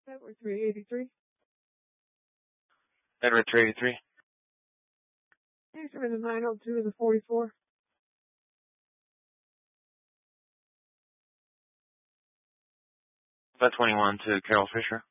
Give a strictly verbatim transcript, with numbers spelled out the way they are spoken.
Edward three eighty-three. Edward three eighty-three. Answer in the nine oh two and the forty-four. five twenty-one to Carol Fisher.